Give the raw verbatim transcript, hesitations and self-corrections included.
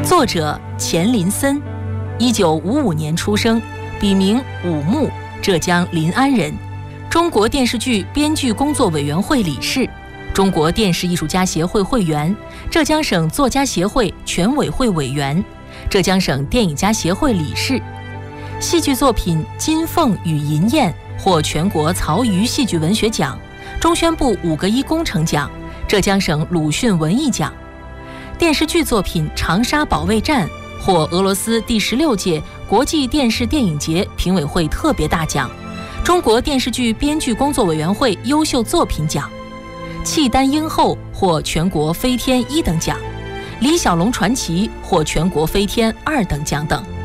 作者钱林森，一九五五年出生，笔名武木，浙江临安人，中国电视剧编剧工作委员会理事，中国电视艺术家协会会员，浙江省作家协会全委会委员，浙江省电影家协会理事。戏剧作品《金凤与银燕》获全国曹禺戏剧文学奖、中宣部五个一工程奖、浙江省鲁迅文艺奖。电视剧作品《长沙保卫战》获俄罗斯第十六届国际电视电影节评委会特别大奖、中国电视剧编剧工作委员会优秀作品奖。契丹英后获全国飞天一等奖，李小龙传奇获全国飞天二等奖等。